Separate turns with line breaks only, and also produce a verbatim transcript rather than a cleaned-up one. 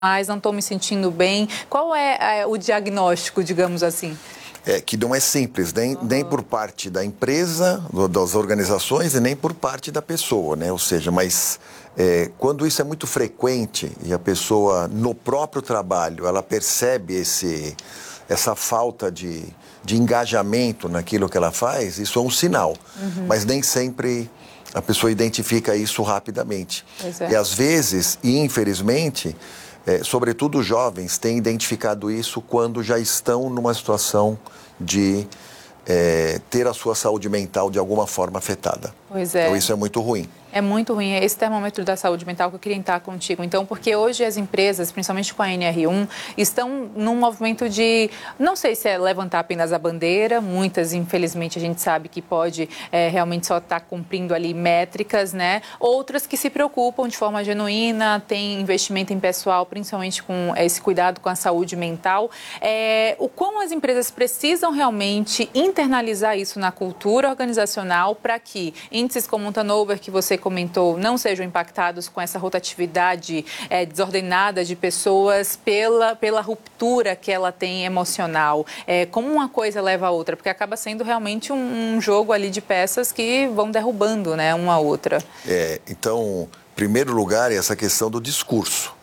mais, não estou me sentindo bem. Qual é, é o diagnóstico, digamos assim?
É, que não é simples, nem, uhum. nem por parte da empresa, do, das organizações e nem por parte da pessoa, né? Ou seja, mas é, quando isso é muito frequente e a pessoa no próprio trabalho, ela percebe esse, essa falta de, de engajamento naquilo que ela faz, isso é um sinal, uhum. mas nem sempre a pessoa identifica isso rapidamente. É. E às vezes, e infelizmente, É, sobretudo os jovens têm identificado isso quando já estão numa situação de é, ter a sua saúde mental de alguma forma afetada.
Pois é.
Então isso é muito ruim.
É muito ruim, é esse termômetro da saúde mental que eu queria entrar contigo. Então, porque hoje as empresas, principalmente com a N R um, estão num movimento de, não sei se é levantar apenas a bandeira, muitas, infelizmente, a gente sabe que pode é, realmente só estar cumprindo ali métricas, né? Outras que se preocupam de forma genuína, tem investimento em pessoal, principalmente com esse cuidado com a saúde mental. É, o quão as empresas precisam realmente internalizar isso na cultura organizacional para que índices como o turnover que você comentou, não sejam impactados com essa rotatividade é, desordenada de pessoas pela, pela ruptura que ela tem emocional. É, como uma coisa leva a outra? Porque acaba sendo realmente um, um jogo ali de peças que vão derrubando, né, uma a outra.
É, então, em primeiro lugar, é essa questão do discurso.